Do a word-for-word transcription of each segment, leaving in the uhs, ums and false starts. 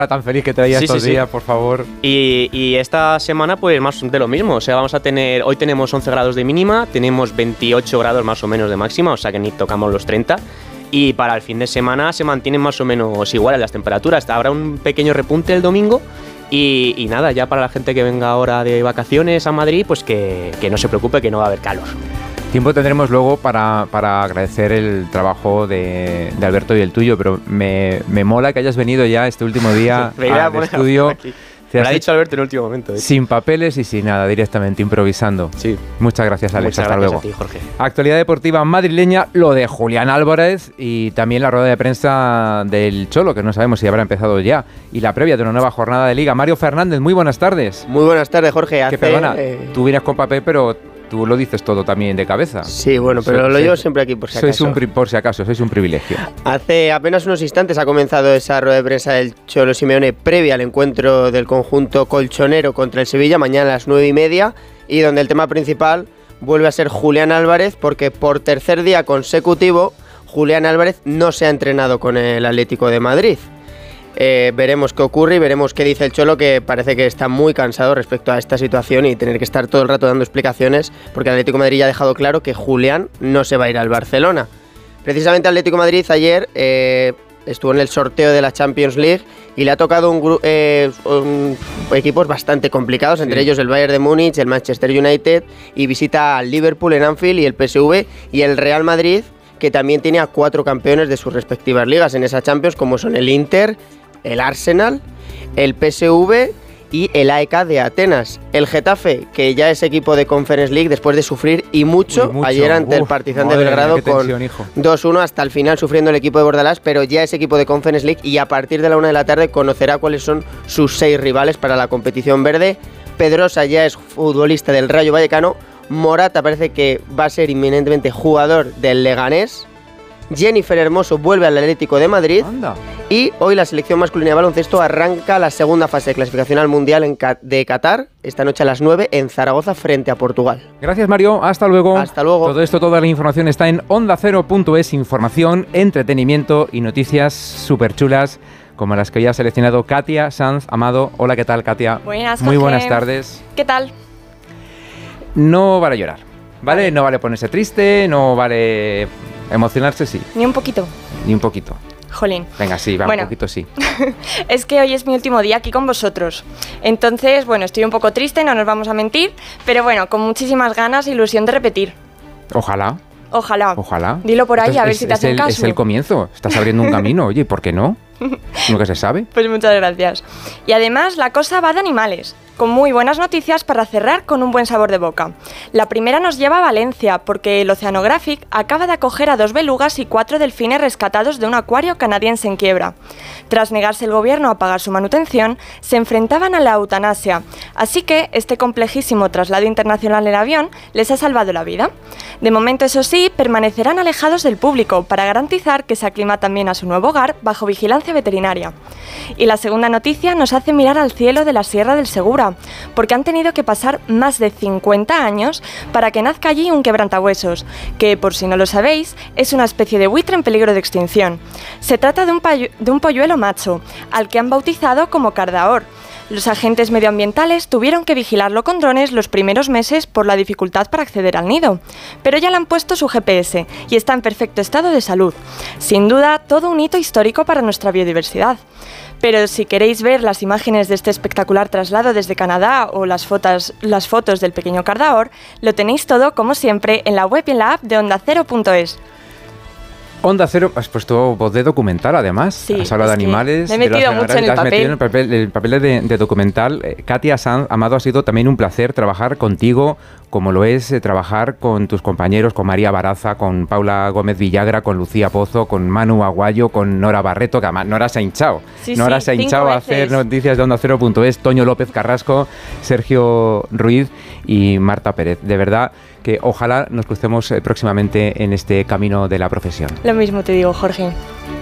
tan feliz que traía sí, estos sí, días, sí. por favor. Y, y esta semana, pues más de lo mismo. O sea, vamos a tener. Hoy tenemos once grados de mínima, tenemos veintiocho grados más o menos de máxima, o sea que ni tocamos los treinta. Y para el fin de semana se mantienen más o menos iguales las temperaturas. Habrá un pequeño repunte el domingo. Y, y nada, ya para la gente que venga ahora de vacaciones a Madrid, pues que, que no se preocupe, que no va a haber calor. Tiempo tendremos luego para, para agradecer el trabajo de, de Alberto y el tuyo, pero me, me mola que hayas venido ya este último día al estudio. Me lo ha dicho Alberto en el último momento. ¿eh? Sin papeles y sin nada, directamente, improvisando. Sí. Muchas gracias, Alex. Muchas Hasta gracias luego. a ti, Jorge. Actualidad deportiva madrileña, lo de Julián Álvarez y también la rueda de prensa del Cholo, que no sabemos si habrá empezado ya, y la previa de una nueva jornada de Liga. Mario Fernández, muy buenas tardes. Muy buenas tardes, Jorge. Hace, que perdona, eh... tú vienes con papel, pero tú lo dices todo también de cabeza. Sí, bueno, pero sois, lo llevo siempre aquí por si acaso. Sois un, por si acaso, sois un privilegio. Hace apenas unos instantes ha comenzado esa rueda de prensa del Cholo Simeone previa al encuentro del conjunto colchonero contra el Sevilla, mañana a las nueve y media, y donde el tema principal vuelve a ser Julián Álvarez, porque por tercer día consecutivo Julián Álvarez no se ha entrenado con el Atlético de Madrid. Eh, veremos qué ocurre y veremos qué dice el Cholo, que parece que está muy cansado respecto a esta situación y tener que estar todo el rato dando explicaciones, porque el Atlético de Madrid ya ha dejado claro que Julián no se va a ir al Barcelona. Precisamente el Atlético de Madrid ayer eh, estuvo en el sorteo de la Champions League y le ha tocado un, eh, un, equipos bastante complicados, sí. Entre ellos el Bayern de Múnich, el Manchester United, y visita al Liverpool en Anfield y el P S V, y el Real Madrid, que también tiene a cuatro campeones de sus respectivas ligas en esa Champions, como son el Inter, el Arsenal, el P S V y el A E K de Atenas. El Getafe, que ya es equipo de Conference League después de sufrir y mucho, y mucho. ayer ante Uf, el Partizan de Belgrado mía, con tensión, dos uno hasta el final sufriendo el equipo de Bordalás, pero ya es equipo de Conference League y a partir de la una de la tarde conocerá cuáles son sus seis rivales para la competición verde. Pedrosa ya es futbolista del Rayo Vallecano. Morata parece que va a ser inminentemente jugador del Leganés. Jennifer Hermoso vuelve al Atlético de Madrid. Anda. Y hoy la selección masculina de baloncesto arranca la segunda fase de clasificación al Mundial en de Qatar, esta noche a las nueve en Zaragoza frente a Portugal. Gracias, Mario, hasta luego. Hasta luego. Todo esto, toda la información está en onda cero punto es, información, entretenimiento y noticias súper chulas como las que hoy ha seleccionado Katia Sanz Amado. Hola, ¿qué tal, Katia? Buenas, Muy Jorge. buenas tardes. ¿Qué tal? No vale llorar, ¿vale? vale. No vale ponerse triste, no vale emocionarse, sí. Ni un poquito. Ni un poquito. Jolín. Venga, sí, va, bueno, un poquito sí. Es que hoy es mi último día aquí con vosotros. Entonces, bueno, estoy un poco triste, no nos vamos a mentir, pero bueno, con muchísimas ganas e ilusión de repetir. Ojalá. Ojalá. Ojalá. Dilo por ahí, Entonces, a ver es, si te hacen el, caso. Es el comienzo, estás abriendo un camino, oye, ¿por qué no? Nunca se sabe. Pues muchas gracias. Y además, la cosa va de animales, con muy buenas noticias para cerrar con un buen sabor de boca. La primera nos lleva a Valencia, porque el Oceanographic acaba de acoger a dos belugas y cuatro delfines rescatados de un acuario canadiense en quiebra. Tras negarse el gobierno a pagar su manutención, se enfrentaban a la eutanasia, así que este complejísimo traslado internacional en avión les ha salvado la vida. De momento, eso sí, permanecerán alejados del público para garantizar que se aclimatan bien a su nuevo hogar bajo vigilancia veterinaria. Y la segunda noticia nos hace mirar al cielo de la Sierra del Segura, porque han tenido que pasar más de cincuenta años para que nazca allí un quebrantahuesos, que, por si no lo sabéis, es una especie de buitre en peligro de extinción. Se trata de un, de un polluelo macho, al que han bautizado como Cardaor. Los agentes medioambientales tuvieron que vigilarlo con drones los primeros meses por la dificultad para acceder al nido, pero ya le han puesto su G P S y está en perfecto estado de salud. Sin duda, todo un hito histórico para nuestra biodiversidad. Pero si queréis ver las imágenes de este espectacular traslado desde Canadá o las fotos, las fotos del pequeño Cardaor, lo tenéis todo, como siempre, en la web y en la app de onda cero punto es. Onda Cero, has puesto voz de documental además, sí, has hablado de animales. Me he metido mucho en el papel. Metido en el papel, el papel de, de documental. Eh, Katia Sanz Amado, ha sido también un placer trabajar contigo, como lo es eh, trabajar con tus compañeros, con María Baraza, con Paula Gómez Villagra, con Lucía Pozo, con Manu Aguayo, con Nora Barreto, que además Nora se ha hinchado. Sí, Nora sí, se ha hinchado a hacer noticias de onda cero punto es, Toño López Carrasco, Sergio Ruiz y Marta Pérez. De verdad que ojalá nos crucemos eh, próximamente en este camino de la profesión. Lo mismo te digo, Jorge.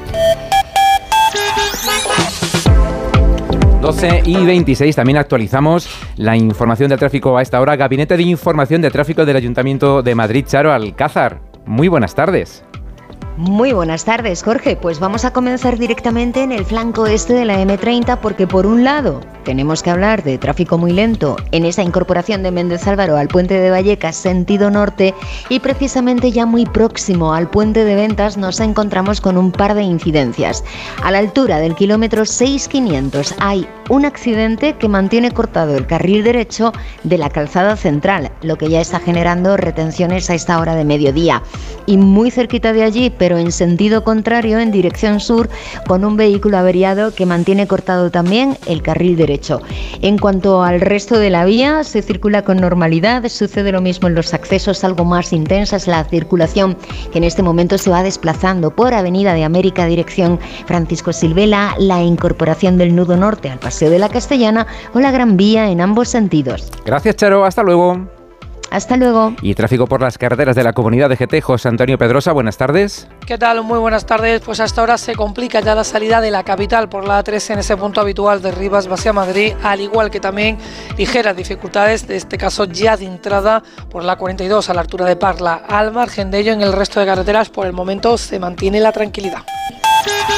doce y veintiséis, también actualizamos la información del tráfico a esta hora. Gabinete de Información de Tráfico del Ayuntamiento de Madrid, Charo Alcázar. Muy buenas tardes. Muy buenas tardes, Jorge. Pues vamos a comenzar directamente en el flanco este de la eme treinta porque por un lado tenemos que hablar de tráfico muy lento en esa incorporación de Méndez Álvaro al puente de Vallecas sentido norte y precisamente ya muy próximo al puente de Ventas nos encontramos con un par de incidencias. A la altura del kilómetro seis mil quinientos hay un accidente que mantiene cortado el carril derecho de la calzada central, lo que ya está generando retenciones a esta hora de mediodía. Y muy cerquita de allí, pero en sentido contrario, en dirección sur, con un vehículo averiado que mantiene cortado también el carril derecho. En cuanto al resto de la vía, se circula con normalidad, sucede lo mismo en los accesos, algo más intensa es la circulación que en este momento se va desplazando por Avenida de América, dirección Francisco Silvela, la incorporación del nudo norte al Paseo de la Castellana o la Gran Vía en ambos sentidos. Gracias, Charo, hasta luego. Hasta luego. Y tráfico por las carreteras de la comunidad de G T. José Antonio Pedrosa, buenas tardes. ¿Qué tal? Muy buenas tardes. Pues hasta ahora se complica ya la salida de la capital por la A tres en ese punto habitual de Rivas hacia Madrid, al igual que también ligeras dificultades, de este caso ya de entrada por la cuarenta y dos a la altura de Parla. Al margen de ello, en el resto de carreteras por el momento se mantiene la tranquilidad.